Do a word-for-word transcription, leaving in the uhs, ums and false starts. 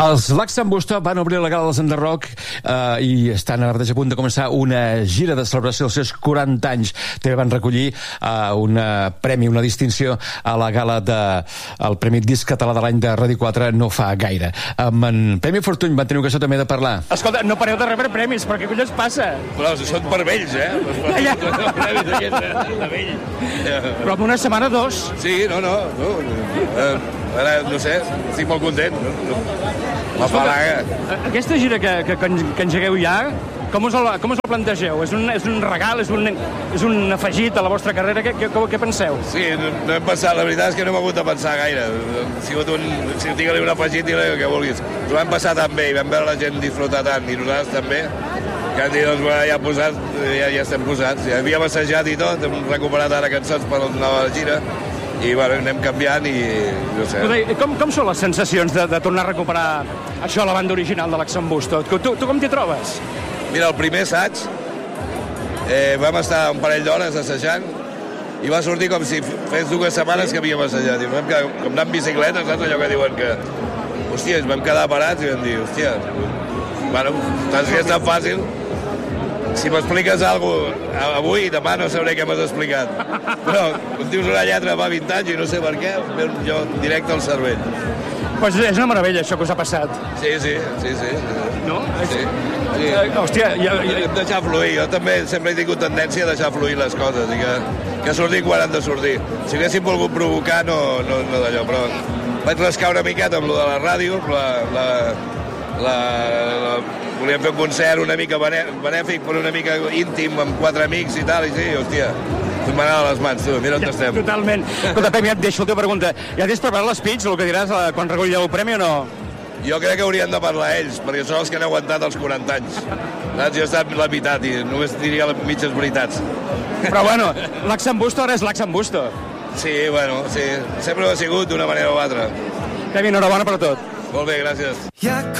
Els Laxambusto van obrir la gala dels Enderrock eh, i estan ara mateix a punt de començar una gira de celebració dels seus quaranta anys. També van recollir eh, un premi, una distinció a la gala del de, Premi Disc Català de l'any de Ràdio quatre no fa gaire. Amb en Premi Fortuny van tenir ocasió també de parlar. Escolta, no pareu de rebre premis, però què collons passa? Però són per vells, eh? Ja. Premis aquests de vell. Però en una setmana dos. Sí, no, no. no. Eh, ara, no sé, estic molt content. No, no. La falaga. Aquesta gira que, que, que engegueu ja, com us el, com us el plantegeu? És un, és un regal, és un, és un afegit a la vostra carrera? Què, què, què penseu? Sí, no, no hem pensat, la veritat és que no hem hagut de pensar gaire. Ha sigut un, si digue-li un afegit, digue-li el que vulguis. Ho vam passar tan bé i vam veure la gent disfrutar tant, i nosaltres també, que han dit, doncs, bueno, ja, posat, ja, ja estem posats. Ja havíem assajat i tot, hem recuperat ara cançons per la nova gira, i bueno, anem canviant i no sé. Com, com són les sensacions de, de tornar a recuperar això a la banda original de Laxambusto? Tu, tu com t'hi trobes? Mira, el primer assaig eh, vam estar un parell d'hores assajant i va sortir com si fes dues setmanes que havíem assajat. I vam quedar, com anar en bicicleta, saps allò que diuen que... Hòstia, ens vam quedar parats i vam dir, hòstia, bueno, tant si és tan fàcil. Si m'expliques alguna cosa avui, demà no sabré què m'has explicat. Però em dius una lletra fa vint anys i no sé per què, jo directe al cervell. Pues és una meravella, això que us ha passat. Sí, sí, sí, sí. No? Sí. sí. Uh, hòstia, ja, ja... Deixar fluir. Jo també sempre he tingut tendència a deixar fluir les coses i que, que surtin quan han de sortir. Si haguéssim volgut provocar, no, no, no d'allò, però vaig rascar una miqueta amb lo de la ràdio, la... la, la, la volíem fer un concert una mica benèfic, però una mica íntim, amb quatre amics i tal, i sí, hòstia, tu m'anava a les mans, tu, mira on ja, estem. Totalment. Escolta, Pep, ja et deixo la teva pregunta. Ja tens preparat l'espeech, el que diràs quan recollireu el premi o no? Jo crec que haurien de parlar ells, perquè són els que han aguantat els quaranta anys. Saps? Jo he estat la meitat i només diria les mitges veritats. Però bueno, Laxambusto ara és Laxambusto. Sí, bueno, sí, sempre ho ha sigut d'una manera o altra. Pep, enhorabona per tot. Molt bé, gràcies.